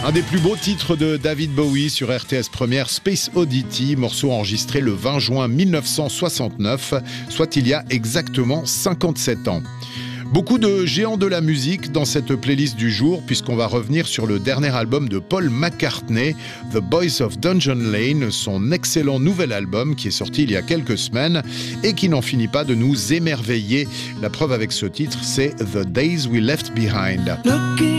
Un des plus beaux titres de David Bowie sur RTS Première, Space Oddity, morceau enregistré le 20 juin 1969, soit il y a exactement 57 ans. Beaucoup de géants de la musique dans cette playlist du jour, puisqu'on va revenir sur le dernier album de Paul McCartney, The Boys of Dungeon Lane, son excellent nouvel album qui est sorti il y a quelques semaines et qui n'en finit pas de nous émerveiller. La preuve avec ce titre, c'est The Days We Left Behind.